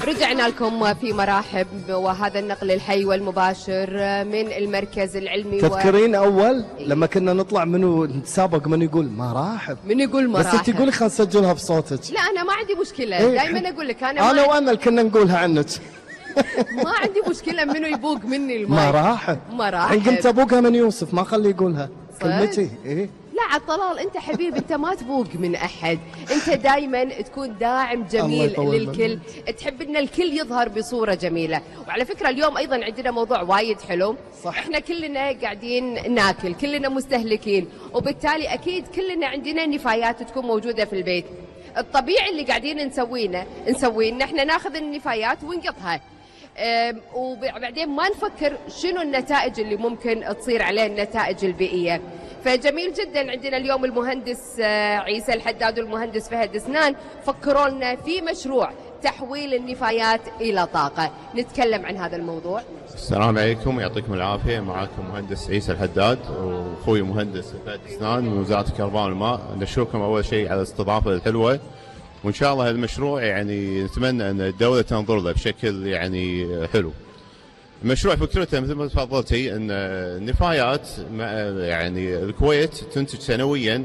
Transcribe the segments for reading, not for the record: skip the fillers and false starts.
رجعنا لكم في مرحب، وهذا النقل الحي والمباشر من المركز العلمي. تذكرين أول لما كنا نطلع منو نتسابق من يقول مراحب؟ من يقول مراحب؟ بس انت تقولي خلينا نسجلها بصوتك. لا أنا ما عندي مشكلة، إيه؟ دائما أقول لك أنا وأمل كنا نقولها عنك. ما عندي مشكلة منو يبوق مني الماي. مراحب. مراحب. الحين قمت أبوقها من يوسف، ما خليه يقولها كلمتي. إيه؟ لا عالطلال، انت حبيب انت ما تبوق من احد، انت دائما تكون داعم جميل للكل، تحب ان الكل يظهر بصوره جميله. وعلى فكره اليوم ايضا عندنا موضوع وايد حلو. صح. احنا كلنا قاعدين ناكل، كلنا مستهلكين، وبالتالي اكيد كلنا عندنا نفايات تكون موجوده في البيت. الطبيعي اللي قاعدين نسويه ان احنا ناخذ النفايات ونقطها، وبعدين ما نفكر شنو النتائج اللي ممكن تصير عليه، النتائج البيئية. فجميل جدا عندنا اليوم المهندس عيسى الحداد والمهندس فهد سنان فكروا لنا في مشروع تحويل النفايات إلى طاقة. نتكلم عن هذا الموضوع. السلام عليكم ويعطيكم العافية. معكم مهندس عيسى الحداد وأخوي مهندس فهد سنان من وزارة الكهرباء والماء. نشكركم أول شيء على الاستضافة الحلوة، وإن شاء الله المشروع يعني نتمنى أن الدولة تنظر له بشكل يعني حلو. المشروع فكرته مثل ما تفضلتي أن النفايات يعني الكويت تنتج سنويا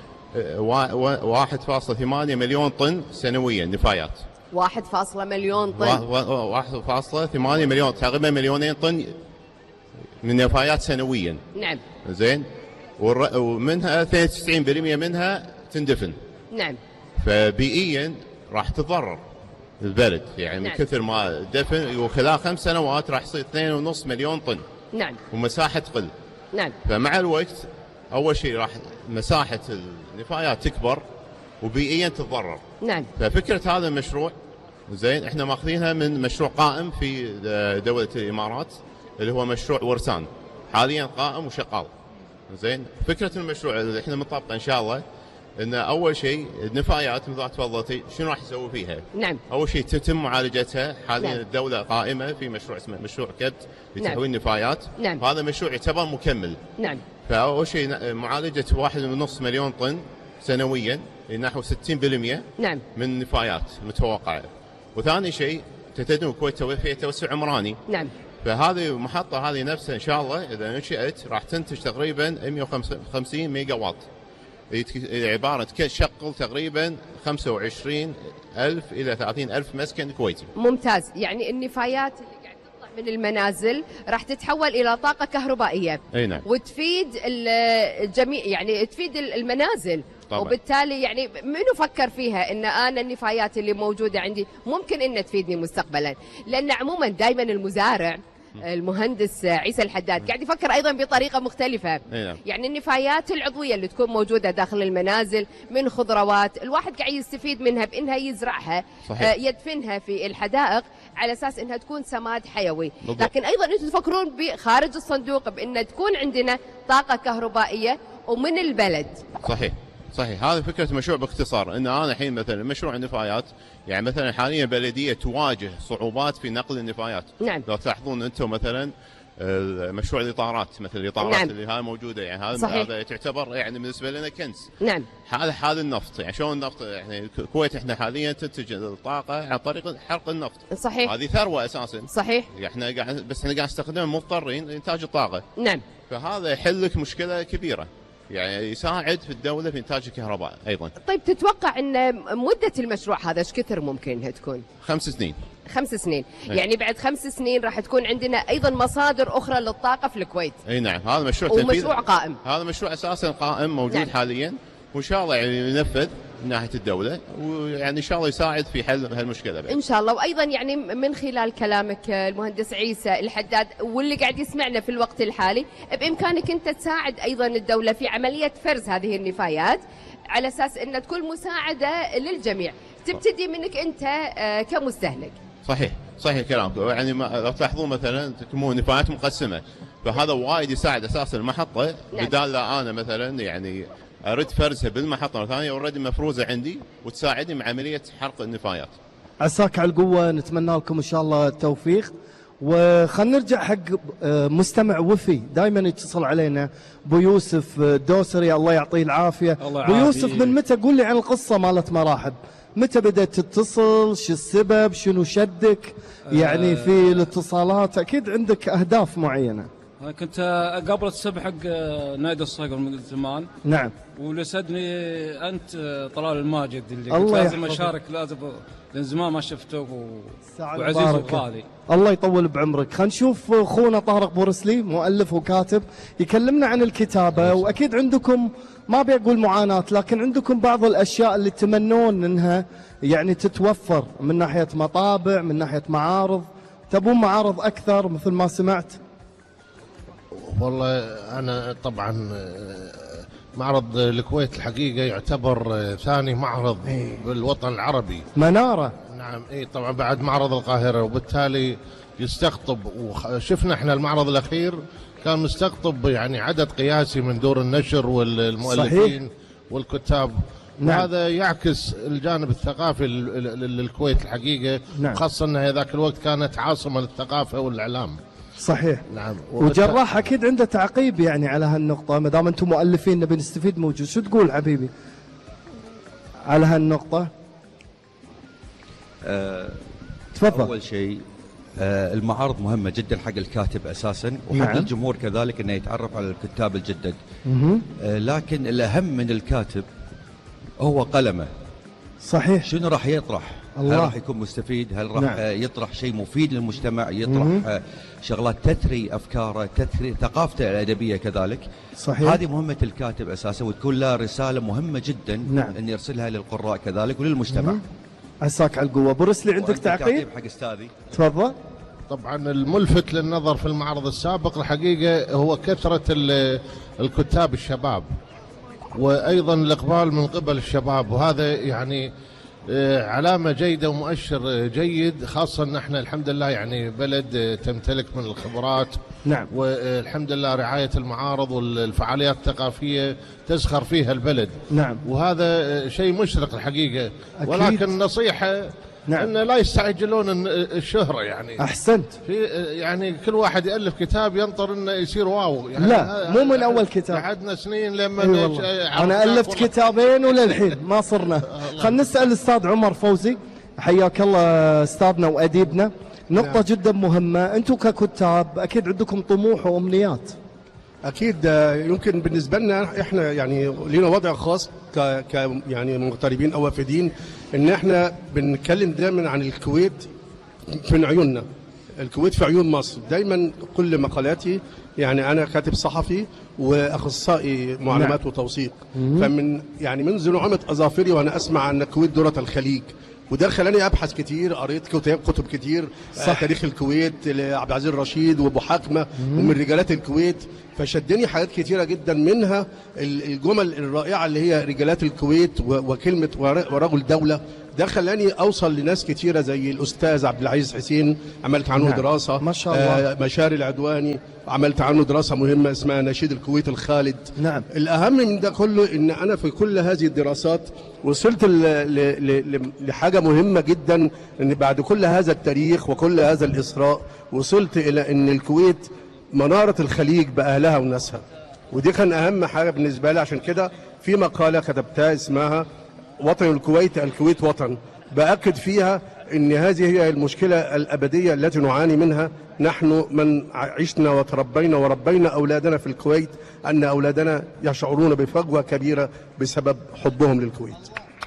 1.8 مليون طن سنويا نفايات. 1.8 مليون طن. 1.8 مليون، تقريبا 2 طن من نفايات سنويا. نعم. زين. ومنها 92% منها تندفن. نعم. فبيئيا راح تتضرر البلد، يعني نعم. من كثر ما دفن، وخلال 5 سنوات راح يصير 2.5 مليون طن. نعم. ومساحة تقل. نعم. فمع الوقت أول شيء راح مساحة النفايات تكبر وبيئيا تتضرر. نعم. ففكرة هذا المشروع زين احنا ماخذينها من مشروع قائم في دولة الإمارات اللي هو مشروع ورسان، حاليا قائم وشغال. زين. فكرة المشروع اللي احنا مطابقة إن شاء الله ان اول شيء النفايات مثل ما تفضلتي شنو راح يسوي فيها؟ نعم. اول شيء تتم معالجتها، حاليا نعم. الدوله قائمه في مشروع اسمه مشروع كبت لتحويل النفايات. نعم. هذا مشروع يعتبر مكمل. نعم. فاول شيء معالجه 1.5 مليون طن سنويا نحو 60% نعم. من النفايات المتوقعه. وثاني شيء تتدن الكويت فيها توسع عمراني. نعم. فهذه المحطه هذه نفسها ان شاء الله اذا نشأت راح تنتج تقريبا 150 ميجا واط، عبارة شغل تقريبا 25,000 إلى 30,000 مسكن كويتي. ممتاز. يعني النفايات اللي قاعد تطلع من المنازل راح تتحول إلى طاقة كهربائية. أي نعم. وتفيد الجميع، يعني تفيد المنازل. طبعا. وبالتالي يعني منو فكر فيها ان انا النفايات اللي موجودة عندي ممكن ان تفيدني مستقبلا؟ لان عموما دائما المزارع المهندس عيسى الحداد قاعد يفكر ايضا بطريقه مختلفه. يعني النفايات العضويه اللي تكون موجوده داخل المنازل من خضروات، الواحد قاعد يستفيد منها بانها يزرعها. صحيح. يدفنها في الحدائق على اساس انها تكون سماد حيوي. بالضبط. لكن ايضا انتم تفكرون بخارج الصندوق بان تكون عندنا طاقه كهربائيه ومن البلد. صحيح. صحيح. هذه فكرة مشروع باختصار. ان انا الحين مثلا مشروع النفايات، يعني مثلا حاليا بلدية تواجه صعوبات في نقل النفايات. نعم. لو تلاحظون انتم مثلا مشروع الاطارات، مثل الاطارات. نعم. اللي هاي موجودة، يعني هذا تعتبر يعني بالنسبة لنا كنز. نعم. هذا النفط، يعني شلون النفط، يعني الكويت احنا حاليا تنتج الطاقة عن طريق حرق النفط. صحيح. هذه ثروة اساسا. صحيح. احنا قاعد نستخدمها مضطرين لانتاج الطاقة. نعم. فهذا يحل لك مشكلة كبيرة، يعني يساعد في الدولة في إنتاج الكهرباء أيضا. طيب تتوقع أن مدة المشروع هذا ايش كثر ممكن انها تكون؟ 5 سنين. 5 سنين. يعني بعد 5 سنين راح تكون عندنا أيضا مصادر أخرى للطاقة في الكويت. أي نعم. هذا مشروع تنفيذ ومشروع قائم. هذا مشروع أساسا قائم موجود. نعم. حاليا، وإن شاء الله يعني ينفذ من ناحية الدولة، ويعني إن شاء الله يساعد في حل هالمشكلة بعد. إن شاء الله. وأيضا يعني من خلال كلامك المهندس عيسى الحداد واللي قاعد يسمعنا في الوقت الحالي، بإمكانك أنت تساعد أيضا الدولة في عملية فرز هذه النفايات على أساس أن تكون مساعدة للجميع، تبتدي منك أنت كمستهلك. صحيح. صحيح كلامك. يعني لو تلاحظون مثلا تكون نفايات مقسمة، فهذا وايد يساعد أساسا المحطة. نعم. بدال لا أنا مثلا يعني أرد فرزها بالمحطة مرة ثانية اوريدي مفروزة عندي، وتساعدني مع عملية حرق النفايات. عساك على القوة، نتمنى لكم إن شاء الله التوفيق. وخلنا نرجع حق مستمع وفي دائما يتصل علينا ابو يوسف دوسري، الله يعطيه العافية. ابو يوسف، من متى قول لي عن القصة مالت مراحب؟ متى بدأت تتصل؟ شو السبب؟ شنو شدك يعني في الاتصالات؟ أكيد عندك أهداف معينة. أنا كنت قبل السبب حق نادي الصقر من زمان. نعم. ولسدني أنت طلال الماجد اللي الله لازم أشارك، لازم لأن زمان ما شفتك وعزيز وغالي. الله يطول بعمرك. خلينا نشوف أخونا طارق بورسلي مؤلف وكاتب يكلمنا عن الكتابة، وأكيد عندكم ما بيقول معاناة، لكن عندكم بعض الأشياء اللي تمنون أنها يعني تتوفر من ناحية مطابع، من ناحية معارض. تبون معارض أكثر مثل ما سمعت؟ والله أنا طبعا معرض الكويت الحقيقة يعتبر ثاني معرض بالوطن العربي. منارة. نعم طبعا بعد معرض القاهرة، وبالتالي يستقطب. وشفنا احنا المعرض الأخير كان مستقطب يعني عدد قياسي من دور النشر والمؤلفين. صحيح. والكتاب. نعم. وهذا يعكس الجانب الثقافي للكويت الحقيقة. نعم. خاصة أنها ذاك الوقت كانت عاصمة للثقافة والإعلام. صحيح. نعم. وجراح اكيد عنده تعقيب يعني على هالنقطة، ما دام انتم مؤلفين نبي نستفيد موجود. شو تقول حبيبي على هالنقطة؟ تفضل. اول شيء المعارض مهمة جدا حق الكاتب اساسا، وحق نعم. الجمهور كذلك انه يتعرف على الكتاب الجدد. لكن الاهم من الكاتب هو قلمه. صحيح. شنو راح يطرح؟ الله. هل راح يكون مستفيد؟ هل راح نعم. يطرح شيء مفيد للمجتمع؟ يطرح شغلات تثري أفكاره، تثري ثقافته الأدبية كذلك. صحيح. هذه مهمة الكاتب أساسا، وتكون له رسالة مهمة جدا. نعم. أن يرسلها للقراء كذلك وللمجتمع. عساك على القوة. بورسلي عندك تعقيب؟ حق أستاذي. تفضل. طبعا الملفت للنظر في المعرض السابق الحقيقة هو كثرة الكتاب الشباب، وأيضا الإقبال من قبل الشباب، وهذا يعني علامة جيدة ومؤشر جيد، خاصة أن احنا الحمد لله يعني بلد تمتلك من الخبرات. نعم. والحمد لله رعاية المعارض والفعاليات الثقافية تزخر فيها البلد. نعم. وهذا شيء مشرق الحقيقة. أكيد. ولكن نصيحة نعم. أن لا يستعجلون الشهرة يعني. أحسنت. في يعني كل واحد يألف كتاب ينطر أنه يصير واو يعني. لا مو من أول كتاب. قعدنا سنين لما أنا ألفت كتابين وللحين ما صرنا. خلنا نسأل الأستاذ عمر فوزي. حياك الله أستاذنا وأديبنا. نقطة نعم. جدا مهمة. أنتم ككتاب أكيد عندكم طموح وأمنيات. أكيد. يمكن بالنسبة لنا إحنا يعني لنا وضع خاص يعني مغتربين أو وافدين، إن إحنا بنتكلم دائما عن الكويت في عيوننا. الكويت في عيون مصر دائما. كل مقالاتي يعني أنا كاتب صحفي وأخصائي معلومات نعم. وتوثيق. فمن يعني منذ نعومة أظافري وأنا أسمع عن الكويت دورة الخليج، وده خلاني ابحث كتير، قريت كتب كتير. تاريخ الكويت لعبد العزيز الرشيد وابو حكمه ومن رجالات الكويت. فشدني حاجات كتيره جدا، منها الجمل الرائعه اللي هي رجالات الكويت وكلمه ورجل دوله. ده خلاني اوصل لناس كتيره زي الاستاذ عبد العزيز حسين، عملت عنه نعم. دراسه ما شاء الله. مشاري العدواني عملت عنه دراسه مهمه اسمها نشيد الكويت الخالد. نعم. الاهم من ده كله ان انا في كل هذه الدراسات وصلت لحاجه مهمه جدا، ان بعد كل هذا التاريخ وكل هذا الاثراء وصلت الى ان الكويت مناره الخليج باهلها وناسها. ودي كان اهم حاجه بالنسبه لي. عشان كده في مقاله كتبتها اسمها وطن الكويت، الكويت وطن، باكد فيها ان هذه هي المشكله الابديه التي نعاني منها نحن من عشنا وتربينا وربينا اولادنا في الكويت، ان اولادنا يشعرون بفجوه كبيره بسبب حبهم للكويت.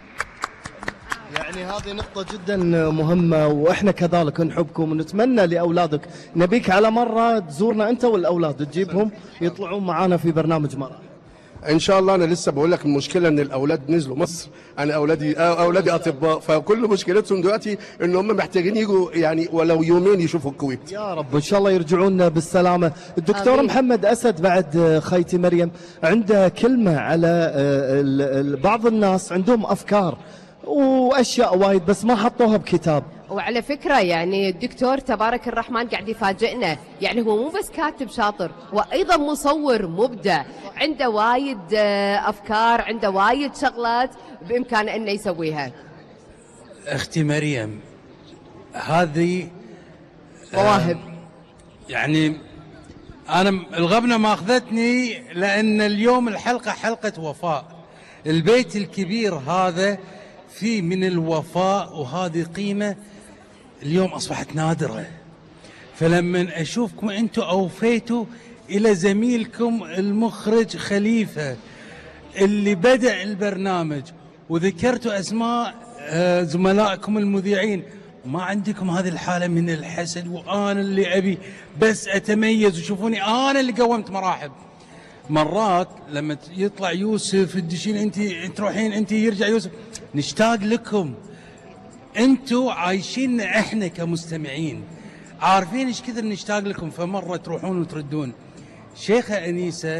يعني هذه نقطة جدا مهمة، واحنا كذلك نحبكم ونتمنى لاولادك. نبيك على مرة تزورنا انت والاولاد، تجيبهم يطلعون معانا في برنامج مرة ان شاء الله. انا لسه بقول لك المشكله ان الاولاد نزلوا مصر. انا اولادي اطباء، فكل مشكلتهم دلوقتي ان هم محتاجين يجوا يعني ولو يومين يشوفوا الكويت. يا رب ان شاء الله يرجعون بالسلامه. الدكتور آمين. محمد اسد بعد خيتي مريم عنده كلمه على بعض الناس عندهم افكار واشياء وايد بس ما حطوها بكتاب. وعلى فكرة يعني الدكتور تبارك الرحمن قاعد يفاجئنا، يعني هو مو بس كاتب شاطر، هو أيضا مصور مبدع، عنده وايد أفكار، عنده وايد شغلات بإمكانه أنه يسويها. أختي مريم هذه مواهب. يعني أنا الغبنة ما أخذتني، لأن اليوم الحلقة حلقة وفاء. البيت الكبير هذا في من الوفاء، وهذه قيمة اليوم أصبحت نادرة. فلما أشوفكم أنتم أوفيتوا إلى زميلكم المخرج خليفة اللي بدأ البرنامج، وذكرتوا أسماء زملائكم المذيعين، ما عندكم هذه الحالة من الحسد، وأنا اللي أبي بس أتميز وشوفوني أنا اللي قومت مراحب. مرات لما يطلع يوسف الدشين انت تروحين، انت يرجع يوسف، نشتاق لكم. انتوا عايشين احنا كمستمعين، عارفين ايش كثر نشتاق لكم. فمرة تروحون وتردون. شيخة أنيسة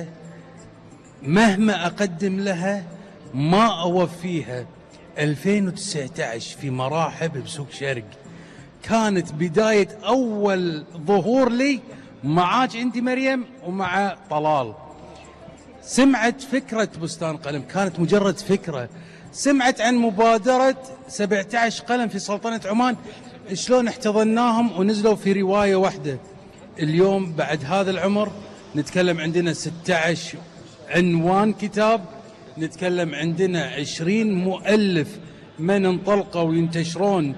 مهما أقدم لها ما أوفيها. 2019 في مراحب بسوق شرق كانت بداية أول ظهور لي معاك أنت مريم ومع طلال. سمعت فكرة بستان قلم، كانت مجرد فكرة. سمعت عن مبادرة 17 قلم في سلطنة عمان، شلون احتضناهم ونزلوا في رواية واحدة. اليوم بعد هذا العمر نتكلم عندنا 16 عنوان كتاب، نتكلم عندنا 20 مؤلف من انطلقوا وينتشرون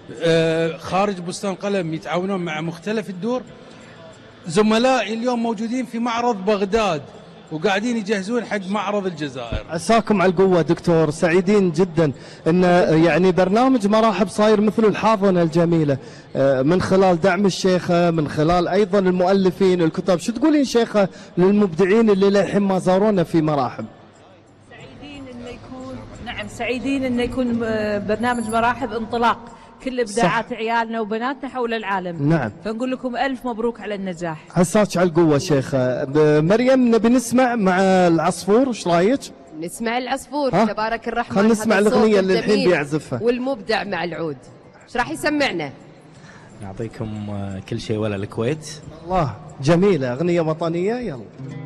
خارج بستان قلم، يتعاونون مع مختلف الدور. زملائي اليوم موجودين في معرض بغداد وقاعدين يجهزون حق معرض الجزائر. عساكم على القوة دكتور، سعيدين جدا ان يعني برنامج مراحب صاير مثل الحاضنة الجميلة من خلال دعم الشيخة، من خلال ايضا المؤلفين الكتاب. شو تقولين شيخة للمبدعين اللي للحين ما زارونا في مراحب؟ سعيدين انه يكون، نعم سعيدين انه يكون برنامج مراحب انطلاق كل ابداعات عيالنا وبناتنا حول العالم. نعم. فنقول لكم الف مبروك على النجاح. عساك على القوة شيخة. مريم نبي نسمع مع العصفور، ايش رايك؟ نسمع العصفور تبارك الرحمن. خلينا نسمع الاغنية اللي الحين بيعزفها والمبدع مع العود. ايش راح يسمعنا؟ نعطيكم كل شيء ولا الكويت. الله، جميلة، اغنية وطنية. يلا.